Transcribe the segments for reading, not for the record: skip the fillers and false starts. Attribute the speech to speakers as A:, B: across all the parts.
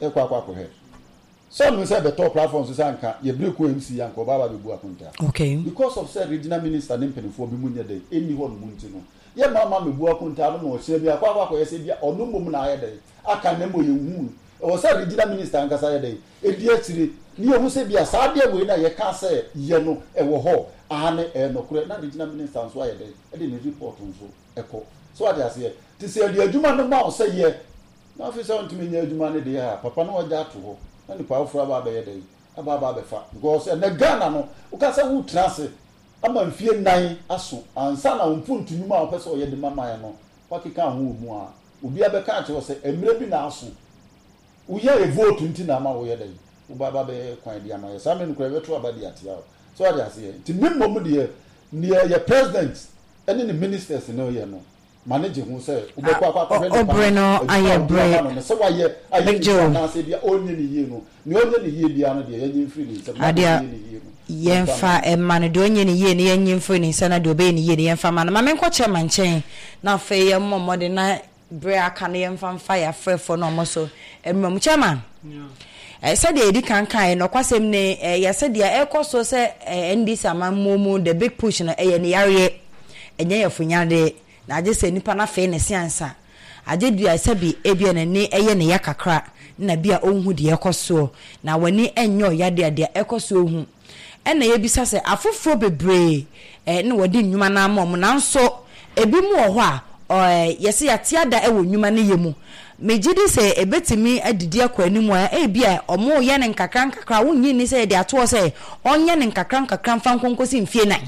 A: kwa he some say the top platforms say anka ye break MC anka baba be bu akunta
B: okay
A: because of say regional minister nem penifo bi munya dey eni ho no munti no ye mama me bu akunta no no hye bia kwa ye say bia ono mom na aye dey aka nembo ye hu o say regional minister anka say dey edi atire ni ehu say bia sa de we na ye ka say ye no e wo ho ane e no kure na regional minister nso aye dey e dey ni report nso eko so what they say ti say the adwuma no ma o say ye na officer on timi nya adwuma ne dey ha papa no oja to ho na ni powerful aba be ye dey aba be fa because na Ghana no o ka say wo trase ama mfie nan aso ansa na mpuntu nyuma o pese o ye de mama ya no pakika ho mu a obi abeka a che o say emre bi na aso wo ye vote nti na ma wo ye dey wo baba be kwan dia ma ye sa me no kura beto aba dia tia so what they say ti mmom de ne ye president any the ministers no ye no manage who say ubekwa
B: obreno ayebre
A: so why aye na say bia onye ni ye no ni onye ni ye bia no de ye free ni say
B: adia yemfa emane de onye ni ye ni ye free ni say na de obe ni ye ni yemfa man ma menko che manchen na fe ye mmommo de na bre aka na yemfa mfa ya frefo no mo so emam chairman said the edi kankan no kwasem ne ya said ya ekoso say ndc amammomu the big push no ne yare enye yafunyade na age se nipa na fe ne siansa age dua sabi ebia ne ne ne yakakra na bia onhu de ekoso na wani enyo yade ade ekoso ohu ena ye bisa se afoforo bebre ne wodi nnwuma na amom na nso ebi mu ho a yesi atiada ewo nnwuma ne yemu mejidi se ebetimi adidi akwanimu a bia omo ye ne nkakra wonyi ni se de ato se onye ne nkakra mfa nkonkosi mfie nan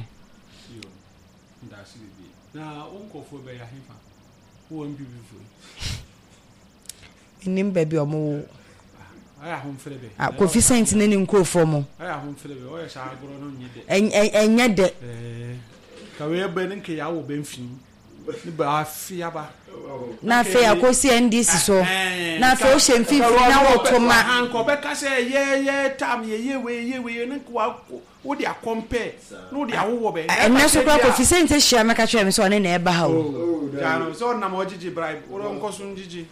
C: na onkofo be ya hefa wo mbibifu
B: nim baby omo
C: aya hom frebe
B: Kofi Saint ne nkofo mo
C: aya hom frebe o ya sha agoro no nyede
B: enye de
C: ka we be ne nke ya wo be mfin ni ba afia ba
B: na fe akosi NDC so na fe o shemfifi na wotoma
C: hanko be ka se ye tam ye we ne kwa wo dia compare no dia wo be
B: na so kwa Kofi Saint hia meka twa me so ne na eba ha o
C: jano so na mo jiji bribe wo nko so njiji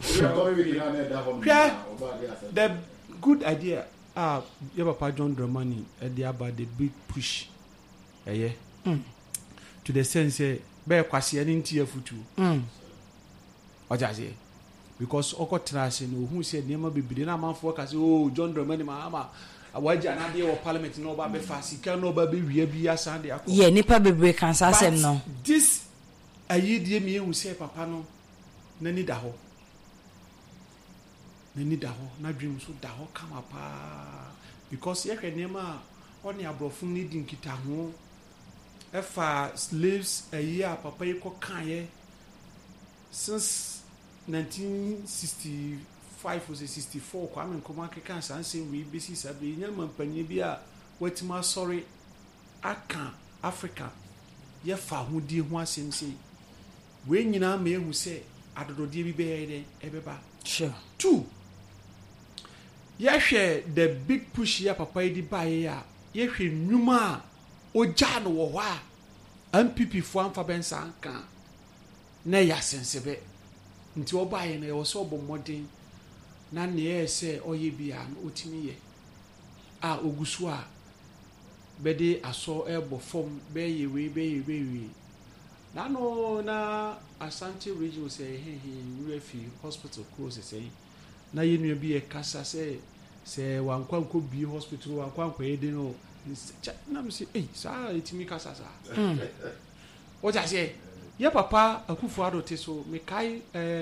C: the good idea your papa John Dramani about the big push to the sense be kwase ani ntia futu ojaje because okotrase no hu se nema bibire na amanfo ka se John Dramani ma awaja na de wo parliament no ba be fasika no ba be wia bi asa de akọ
B: ye nipa bibire kan sa asem no
C: this ayedie mi ehu se papa no nani da ho na dream so da ho kama pa because ye hwe nema oni abrofu ni di nkita ho efa slaves a year papa yeko kan ye since 1965 or 64 Kwame Nkrumah kan sanse we bisi sabe nyama mpanye bi a watima sorry aka Africa ye fa hodi ho asemse we nyina ma ehu se adododie bi be ebeba
B: sure
C: 2 ye hwe the big push ya papa yi di bae ya ye hwe nnwuma oja no wo ho a MPP fo amfa bensa anka na ya sensebe nti obaye na ye so bomodin na ne ese oye bia otimi ye ogusu a bede aso ebo fom be ye we na no na Asante region say refi hospital close say na ye nua bi e kasa say wankwanko bi hospital wankwanko e de no na me say sa etimi kasa sa o ja say ye papa Akufo Addo te so me kai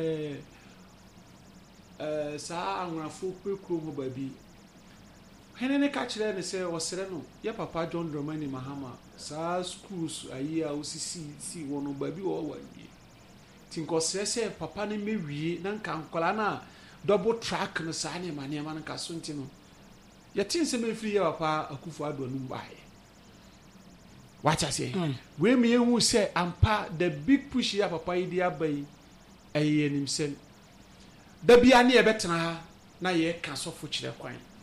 C: sa anwafo kwekro mo babi henene ka kire ne say osere no ye papa John Dramani Mahama sa schools ayi a osisi wono babi wo wawie tinko sese papa ne mewie na nka nkola na double track no sa ne mane man ka so ntino ye tinse me free ye papa Akufo Addo no mbae wacha say we me hu say ampa the big push ya papa idi abai ayi enimsem da bia ne ye betena na ye ka so fo kire kwan